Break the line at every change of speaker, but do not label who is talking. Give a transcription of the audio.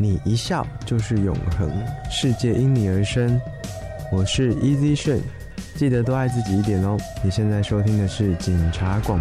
你一笑就是永恒，世界因你而生。我是 Easy 顺，记得多爱自己一点哦。你现在收听的是警察广